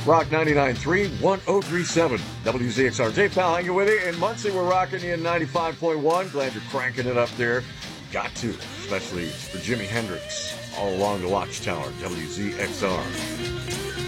Rock 99.3, 1037. WZXR. J Pal hanging with you. In Muncie, we're rocking you in 95.1. Glad you're cranking it up there. Got to, especially for Jimi Hendrix all along the Watchtower. WZXR.